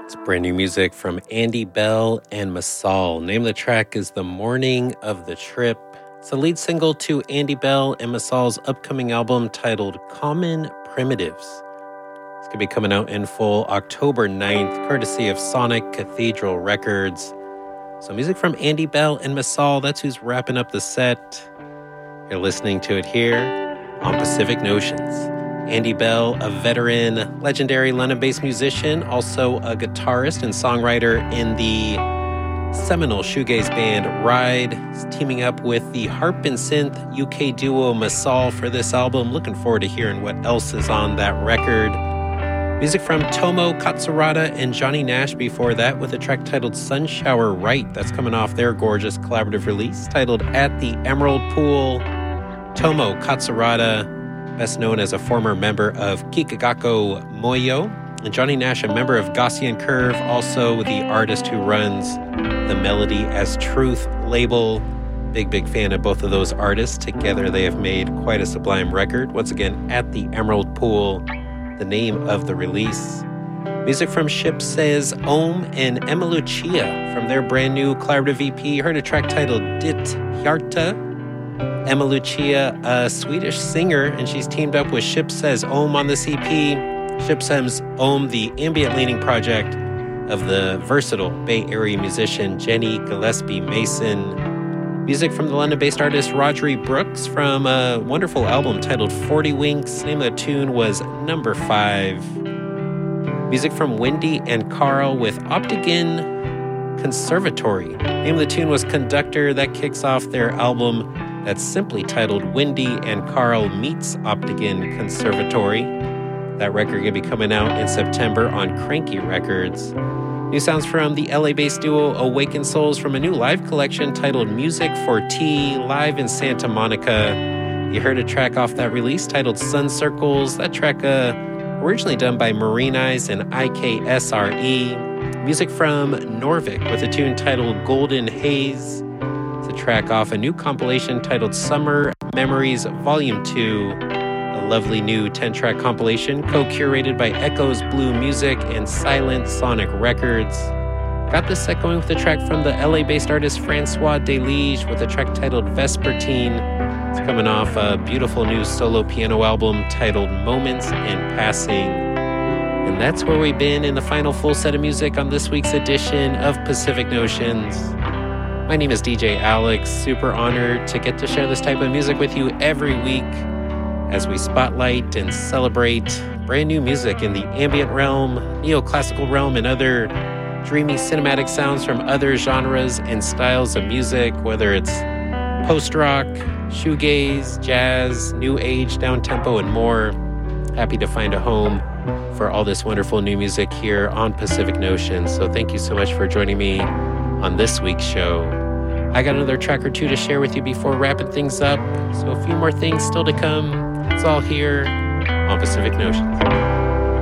It's brand new music from Andy Bell and Masal. Name of the track is The Morning of the Trip. It's the lead single to Andy Bell and Masal's upcoming album titled Common Primitives. It's going to be coming out in full October 9th, courtesy of Sonic Cathedral Records. So music from Andy Bell and Masal, that's who's wrapping up the set. You're listening to it here on Pacific Notions. Andy Bell, a veteran, legendary London-based musician, also a guitarist and songwriter in the seminal shoegaze band Ride. He's teaming up with the harp and synth UK duo Masal for this album. Looking forward to hearing what else is on that record. Music from Tomo Katsurada and Johnny Nash before that with a track titled Sunshower Right. That's coming off their gorgeous collaborative release titled At the Emerald Pool. Tomo Katsurada, best known as a former member of Kikagako Moyo, and Johnny Nash, a member of Gaussian Curve, also the artist who runs the Melody as Truth label. Big fan of both of those artists. Together they have made quite a sublime record. Once again, At the Emerald Pool, the name of the release. Music from Ship Says Om and Emma Lucia from their brand new collaborative EP. Heard a track titled Dit Hjarta. Emma Lucia, a Swedish singer, and she's teamed up with Ship Says Om on this EP. Ship Says Om, the ambient-leaning project of the versatile Bay Area musician Jenny Gillespie Mason. Music from the London-based artist Rodri Brooks from a wonderful album titled 40 Winks. The name of the tune was Number 5. Music from Wendy and Carl with Optigan Conservatory. The name of the tune was Conductor. That kicks off their album that's simply titled Wendy and Carl Meets Optigan Conservatory. That record going to be coming out in September on Cranky Records. New sounds from the LA-based duo Awakened Souls from a new live collection titled Music for Tea, live in Santa Monica. You heard a track off that release titled Sun Circles. That track originally done by Marine Eyes and IKSRE. Music from Norvik with a tune titled Golden Haze. It's a track off a new compilation titled Summer Memories Volume 2. A lovely new 10-track compilation co-curated by Echoes Blue Music and Silent Sonic Records. Got this set going with a track from the LA-based artist Francois Delige with a track titled Vespertine. It's coming off a beautiful new solo piano album titled Moments in Passing. And that's where we've been in the final full set of music on this week's edition of Pacific Notions. My name is DJ Alex. Super honored to get to share this type of music with you every week as we spotlight and celebrate brand new music in the ambient realm, neoclassical realm, and other dreamy cinematic sounds from other genres and styles of music, whether it's post-rock, shoegaze, jazz, new age, down-tempo, and more. Happy to find a home for all this wonderful new music here on Pacific Notion. So thank you so much for joining me on this week's show. I got another track or two to share with you before wrapping things up. So a few more things still to come. It's all here on Pacific Notions.